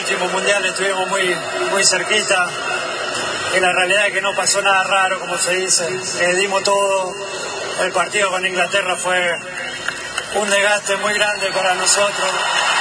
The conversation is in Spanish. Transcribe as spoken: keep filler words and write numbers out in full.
último mundial estuvimos muy, muy cerquita. Y la realidad es que no pasó nada raro, como se dice. Eh, dimos todo. El partido con Inglaterra fue un desgaste muy grande para nosotros.